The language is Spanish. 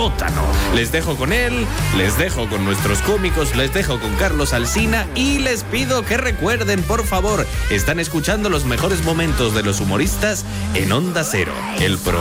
sótano. Les dejo con él, les dejo con nuestros cómicos, les dejo con Carlos Alsina y les pido que recuerden, por favor, están escuchando los mejores momentos de los humoristas en Onda Cero, el